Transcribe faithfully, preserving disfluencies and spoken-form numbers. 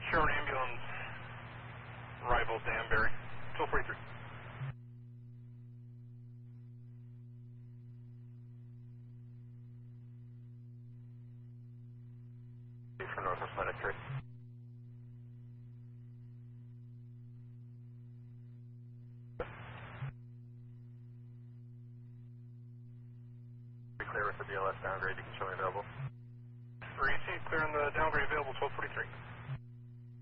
Sherwood ambulance, arrival Danbury, twelve forty-three. For Northwest Medic three. Clear with the B L S downgrade, you can show me available. three C, clear on the downgrade available, twelve forty-three.